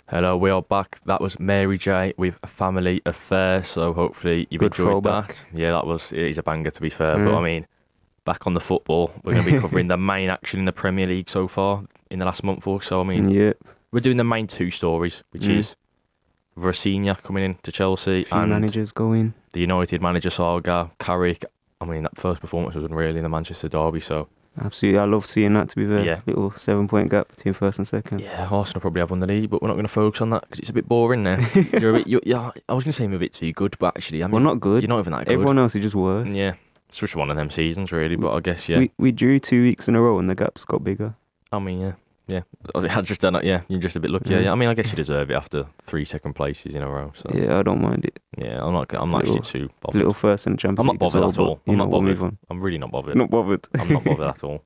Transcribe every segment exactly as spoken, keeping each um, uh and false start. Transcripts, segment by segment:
Hello, we are back. That was Mary J with a Family Affair. So hopefully you've Good enjoyed throwback. that. Yeah, that was it is a banger to be fair. But I Mm. mean, back on the football, we're going to be covering the main action in the Premier League so far in the last month or so. I mean, Yeah. we're doing the main two stories, which Mm. is Rossinha coming in to Chelsea Few and managers going. the United manager saga. Carrick. I mean, that first performance was unreal in the Manchester derby. So Absolutely. I love seeing that, to be fair. yeah, Little seven point gap between first and second. yeah, Arsenal probably have won the league, but we're not going to focus on that because it's a bit boring now. You're a bit, you yeah. I was going to say I'm a bit too good, but actually, I Well, mean, not good. you're not even that good. Everyone else is just worse. Yeah, it's just one of them seasons, really. We, But I guess, yeah. we, we drew two weeks in a row and the gaps got bigger. I mean, yeah, yeah. I just don't know. Yeah, you're just a bit lucky. Yeah, Yeah. yeah. I mean, I guess you deserve it after three second places in a row. So Yeah, I don't mind it. yeah, I'm not. I'm not Little- actually too bothered. Little first in the I'm Champions not League as bothered well, at all. but, you I'm know, not we'll bothered. move on. I'm really not bothered. Not bothered. I'm not bothered at all.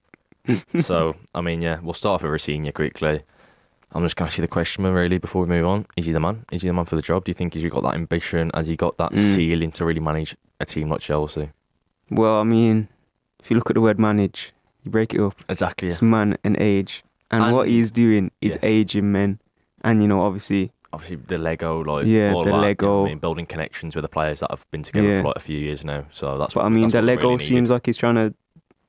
So I mean, yeah, we'll start with Rossinha quickly. I'm just going to ask you the question, really, before we move on. Is he the man? Is he the man for the job? Do you think he's got that ambition? Has he got that Mm. ceiling to really manage a team like Chelsea? Well, I mean, if you look at the word manage, you break it up. Exactly. Yeah. It's man and age. And, And- what he's doing is yes. aging men. And, you know, obviously, Obviously, the Lego, like Yeah, all the that, you know Lego. what I mean, building connections with the players that have been together Yeah. for like a few years now. So that's. but what, I mean, that's the what we Lego really seems needed. like he's trying to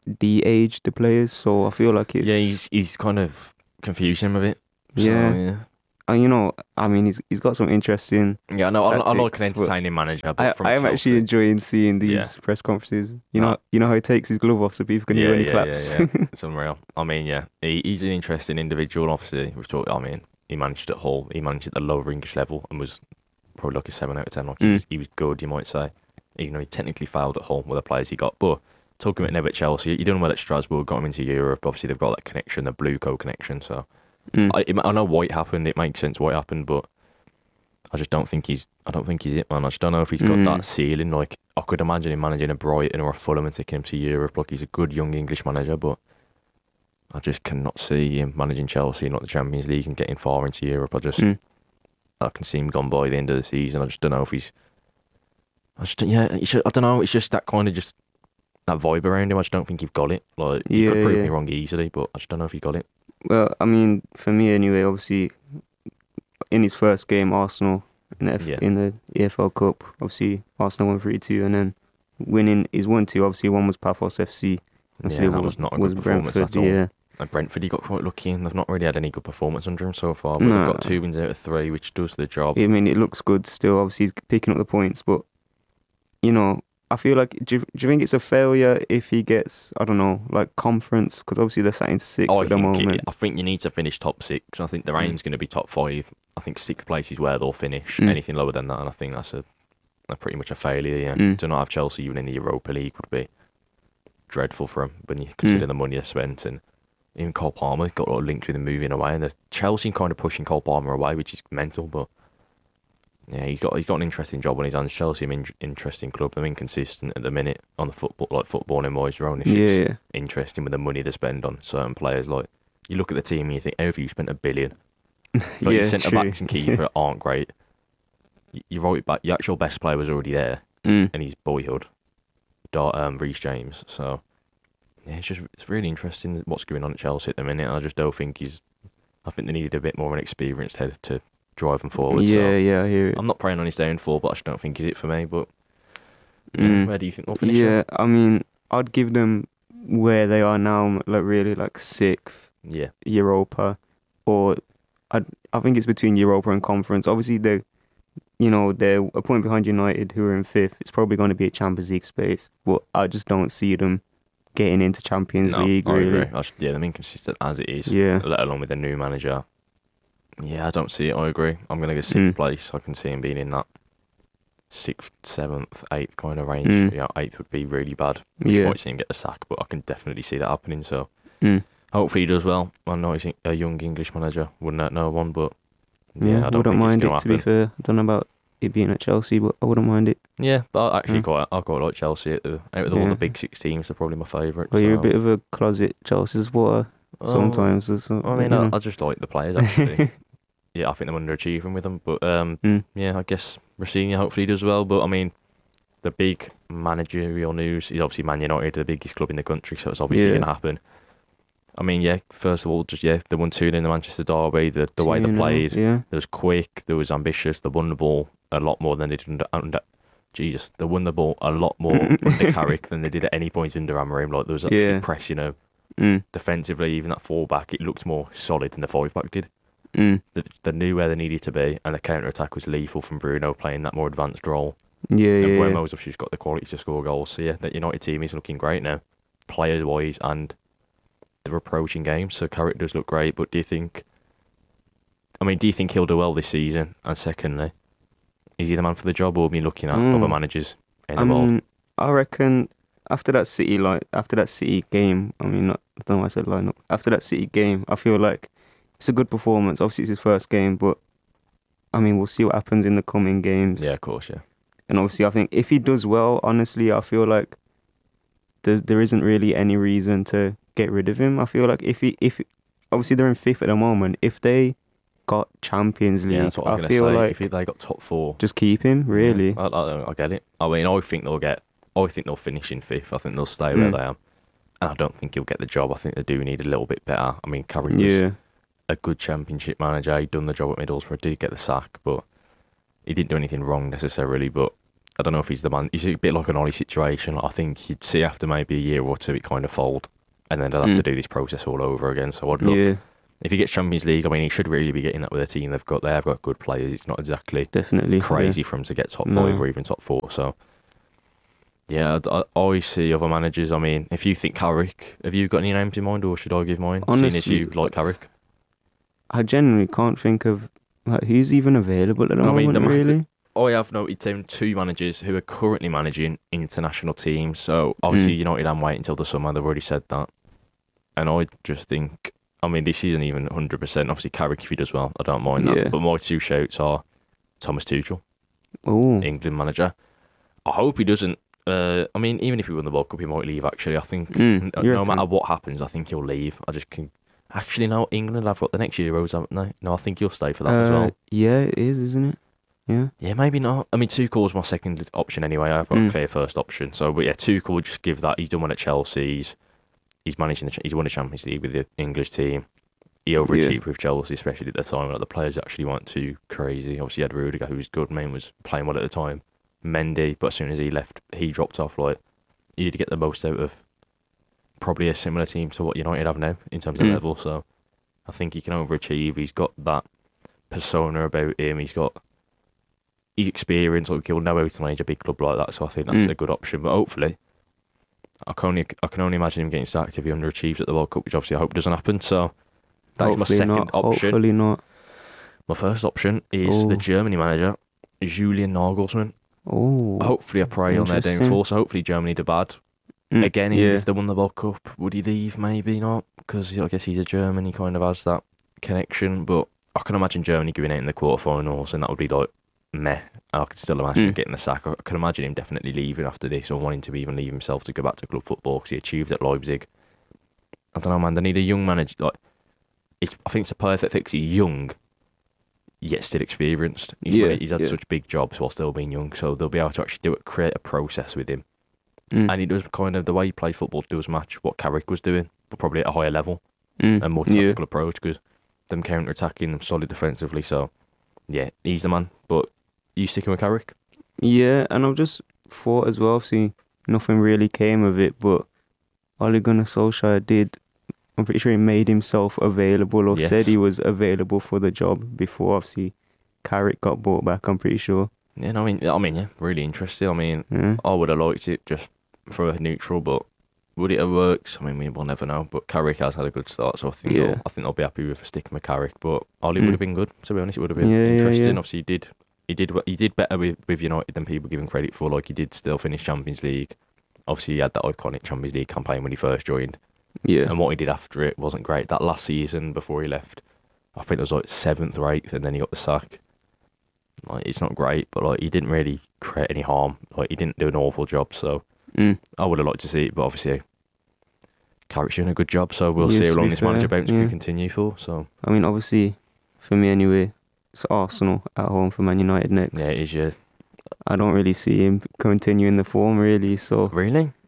de-age the players. So I feel like it's... Yeah, he's he's kind of confusing him a bit. So, Yeah. yeah. And, you know, I mean, he's he's got some interesting... Yeah, no, I, I like an Tactics, but entertaining manager. But I, from I am Chelsea, actually enjoying seeing these Yeah. press conferences. You No. know, you know how he takes his glove off so people can yeah, hear when he yeah, claps. yeah, yeah. It's unreal. I mean, yeah, he, he's an interesting individual. Obviously, we've talked. I mean, he managed at Hull. He managed at the lower English level and was probably like a seven out of ten. Like he Mm. was, he was good, you might say. Even though he technically failed at Hull with the players he got, but talking about Nev at Chelsea, he done well at Strasbourg, got him into Europe. Obviously, they've got that connection, the Blue Co connection. So Mm. I, I know why it happened. It makes sense why it happened, but I just don't think he's. I don't think he's it, man. I just don't know if he's got Mm. that ceiling. Like I could imagine him managing a Brighton or a Fulham and taking him to Europe. Like he's a good young English manager, but I just cannot see him managing Chelsea, not the Champions League, and getting far into Europe. I just, Mm. I can see him gone by the end of the season. I just don't know if he's. I just yeah. It's just, I don't know. It's just that kind of just that vibe around him. I just don't think he's got it. Like you Yeah, could prove yeah. me wrong easily, but I just don't know if he's got it. Well, I mean, for me anyway, obviously, in his first game, Arsenal in the, F- Yeah. in the E F L Cup, obviously, Arsenal won three two, and then winning is one two. Obviously, one was Paphos F C. Obviously, Yeah, that one was not a was good performance Brentford, at all. yeah. And Brentford, he got quite lucky, and they've not really had any good performance under him so far. But No. they've got two wins out of three, which does the job. I mean, it looks good still. Obviously, he's picking up the points, but, you know, I feel like, do you, do you think it's a failure if he gets, I don't know, like conference? Because obviously they're sat in sixth Oh, I at the think moment. it, I think you need to finish top six. I think their Mm. aim's going to be top five. I think sixth place is where they'll finish. Mm. Anything lower than that, and I think that's a, a pretty much a failure. Yeah, Mm. to not have Chelsea even in the Europa League would be dreadful for them when you consider Mm. the money they spent. And even Cole Palmer got a lot of links with him moving away, and the Chelsea kind of pushing Cole Palmer away, which is mental. But yeah, he's got he's got an interesting job on his hands. Chelsea, an in, interesting club. They're inconsistent at the minute on the football, like footballing wise. Their ownership's Yeah, yeah. interesting with the money they spend on certain players. Like you look at the team and you think, how have you spent a billion? Like Yeah, your centre true. backs and keeper aren't great. You, you wrote it back. Your actual best player was already there, Mm. and he's boyhood, Dar- um, Reece James. So yeah, it's just it's really interesting what's going on at Chelsea at the minute. I just don't think he's. I think they needed a bit more of an experienced head to drive them forward. Yeah, so yeah, I hear it. I'm not praying on his downfall, but I just don't think he's it for me. But yeah, Mm. where do you think they'll finish? Yeah, I mean, I'd give them where they are now, like really like sixth, Yeah. Europa, or I I think it's between Europa and Conference. Obviously, they, you know, they're a point behind United, who are in fifth. It's probably going to be a Champions League space, but I just don't see them getting into Champions No, League I really. agree. I just, yeah, they're inconsistent as it is. Yeah. Let alone with a new manager. Yeah, I don't see it. I agree. I'm gonna go sixth Mm. place. I can see him being in that sixth, seventh, eighth kind of range. Mm. Yeah, eighth would be really bad. Which Yeah. might see him get the sack, but I can definitely see that happening. So Mm. hopefully he does well. I know he's a young English manager. Wouldn't hurt no one, but yeah, Yeah, I don't wouldn't think mind it's it. gonna To be happen. fair, I don't know about it being at Chelsea, but I wouldn't mind it. Yeah, but I actually Mm. quite I quite like Chelsea. At the, out of all Yeah. the big six teams, they're probably my favourite. Well, you're a so- bit of a closet Chelsea supporter Oh, sometimes. there's some- I mean, you I, know. I just like the players actually. Yeah, I think they're underachieving with them. But um, Mm. yeah, I guess Rossinha hopefully does well. But I mean, the big managerial news is obviously Man United, the biggest club in the country, so it's obviously Yeah. going to happen. I mean, yeah. First of all, just yeah, they won two in the Manchester derby. The the way they two nil, played, yeah. they was quick. They was ambitious. They won the ball a lot more than they did under. under Jesus, they won the ball a lot more under Carrick than they did at any point under Amorim. Like there was actually Yeah. press, you know, Mm, defensively. Even that full back, it looked more solid than the five back did. mm, They, they knew where they needed to be, and the counter attack was lethal from Bruno playing that more advanced role. yeah, And yeah, yeah. Buemo's obviously got the quality to score goals. So yeah, that United team is looking great now, players wise, and they're approaching games. So Carrick does look great. But do you think? I mean, do you think he'll do well this season? And secondly, is he the man for the job, or are we looking at Mm. other managers in I the world? mean, I reckon after that City like after that City game, I mean, not, I don't know why I said lineup. After that City game, I feel like it's a good performance. Obviously, it's his first game, but I mean, we'll see what happens in the coming games. Yeah, of course, yeah. And obviously, I think if he does well, honestly, I feel like there there isn't really any reason to get rid of him. I feel like if he if obviously they're in fifth at the moment, if they got Champions League, Yeah, that's what I was I going to feel say. like If he- they got top four, just keep him. Really, yeah, I, I, I get it. I mean, I think they'll get. I think they'll finish in fifth. I think they'll stay where Mm. they are, and I don't think he'll get the job. I think they do need a little bit better. I mean, Carrick was yeah, a good Championship manager. He'd done the job at Middlesbrough. Did get the sack, but he didn't do anything wrong necessarily. But I don't know if he's the man. He's a bit like an Ollie situation. Like, I think you'd see after maybe a year or two it kind of fold, and then they'll have Mm. to do this process all over again. So I'd look. yeah, If he gets Champions League, I mean, he should really be getting that with a team they've got. They have got good players. It's not exactly definitely crazy for him to get top No. five or even top four. So, yeah, I, I always see other managers. I mean, if you think Carrick, have you got any names in mind, or should I give mine? Seeing as Honestly, you like Carrick. I genuinely can't think of like, who's even available at the I mean, moment. the ma- really, I have noted down two managers who are currently managing international teams. So obviously, Mm. United and wait until the summer. They've already said that, and I just think, I mean, this isn't even one hundred percent. Obviously, Carrick, if he does well, I don't mind that. Yeah. But my two shouts are Thomas Tuchel, oh, England manager. I hope he doesn't. Uh, I mean, even if he won the World Cup, he might leave. Actually, I think Mm, n- you no reckon? matter what happens, I think he'll leave. I just can. Actually, no. England have got the next Euros, haven't they? No, I think he'll stay for that as uh, well. yeah, it is, isn't it? Yeah, Yeah, maybe not. I mean, Tuchel's my second option anyway. I've got Mm. a clear first option. So, but yeah, Tuchel would just give that. He's done one at Chelsea. He's, he's managing. The, he's won the Champions League with the English team. He overachieved with Chelsea, especially at the time. Like the players actually weren't too crazy. Obviously, you had Rudiger, who was good. Main was playing well at the time. Mendy, but as soon as he left, he dropped off. Like you need to get the most out of probably a similar team to what United have now in terms of Mm. level. So I think he can overachieve. He's got that persona about him. He's got his experience. Like he'll know how to manage a big club like that. So I think that's Mm. a good option. But hopefully, I can only I can only imagine him getting sacked if he underachieves at the World Cup, which obviously I hope doesn't happen. So that's my hopefully second not. option. Hopefully not. My first option is the Oh. Germany manager, Julian Nagelsmann. Oh, Hopefully, I pray on their Interesting. downfall. So hopefully, Germany do bad. Mm, Again, even yeah, if they won the World Cup, would he leave? Maybe not, because I guess he's a German. He kind of has that connection. But I can imagine Germany going out in the quarterfinals, and that would be like meh. And I could still imagine him Mm. getting the sack. I can imagine him definitely leaving after this, or wanting to even leave himself to go back to club football because he achieved at Leipzig. I don't know, man. They need a young manager. Like, it's, I think it's a perfect fix. He's young, yet still experienced. He's, Yeah, he's had yeah. such big jobs while still being young, so they'll be able to actually do it, create a process with him. Mm, And he does kind of the way he plays football does match what Carrick was doing, but probably at a higher level mm, and more yeah. tactical approach because them counter attacking, them solid defensively. So yeah, he's the man. But you sticking with Carrick? Yeah, and I've just thought as well, see, nothing really came of it, but Ole Gunnar Solskjaer did, I'm pretty sure he made himself available or Yes. said he was available for the job before, obviously, Carrick got bought back, I'm pretty sure. Yeah, no, I mean, I mean, yeah, really interesting. I mean, Yeah, I would have liked it just for a neutral, but would it have worked? I mean, we will never know. But Carrick has had a good start, so I think Yeah. they'll, I think they'll be happy with sticking with Carrick. But Ollie Mm. would have been good. To be honest, it would have been Yeah, yeah, interesting. yeah. Obviously, he did he did he did better with, with United than people give him credit for. Like he did still finish Champions League. Obviously, he had that iconic Champions League campaign when he first joined, yeah. and what he did after it wasn't great. That last season before he left, I think it was like seventh or eighth, and then he got the sack. Like it's not great, but like he didn't really create any harm. Like he didn't do an awful job. So Mm. I would have liked to see it, but obviously Carrick's doing a good job. So we'll Yes, see how to long be this manager fair, bounce yeah. can continue for. So I mean, obviously, for me anyway, it's Arsenal at home for Man United next. yeah, it is. Yeah, I don't really see him continuing the form, really, so really.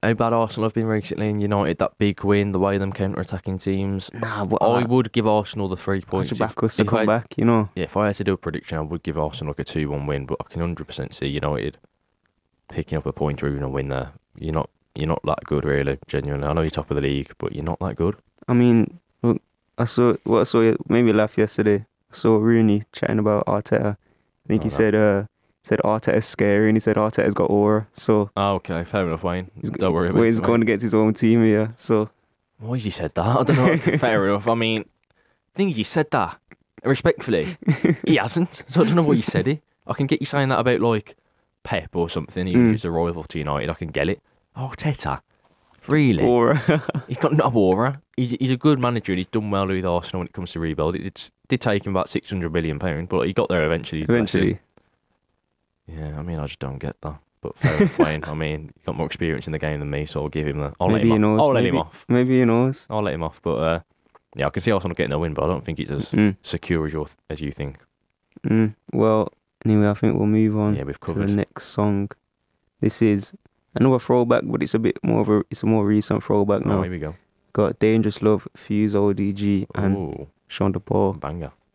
how bad Arsenal have been recently and United, that big win, the way them counter-attacking teams. Nah, but I I, would give Arsenal the three I points. should back If, us to if come I, back, you know. yeah, if I had to do a prediction, I would give Arsenal like a two one win, but I can one hundred percent see United picking up a point or even a win there. You're not you're not that good, really, genuinely. I know you're top of the league, but you're not that good. I mean, look, I saw what I saw made me laugh yesterday. I saw Rooney chatting about Arteta. I think Oh, he that- said uh said Arteta's scary, and he said Arteta's got aura. So Oh, okay, fair enough, Wayne. he's, Don't worry about well, it. he's mate. going against his own team here. So Why has he said that? I don't know. Okay, fair enough. I mean, the thing is, he said that respectfully. He hasn't. So I don't know why he said it. I can get you saying that about like Pep or something, even Mm. if it's a rival to United. I can get it. Oh, Teta, really? aura. He's got no aura. He's, he's a good manager and he's done well with Arsenal when it comes to rebuild. It it's, did take him about six hundred million pounds, but he got there eventually. bless him. Eventually, Yeah, I mean, I just don't get that. But fair enough, Wayne. I mean, he's got more experience in the game than me, so I'll give him the. I'll maybe he let him knows. off. I'll let maybe, him off. Maybe he knows. I'll let him off. But uh, yeah, I can see Arsenal getting the win, but I don't think it's as Mm, secure as you as you think. mm. Well, anyway, I think we'll move on Yeah, we've to covered. the next song. This is another throwback, but it's a bit more of a it's a more recent throwback Oh, now. here we go. Got Dangerous Love, Fuse O D G, and Ooh, Sean Paul. banger.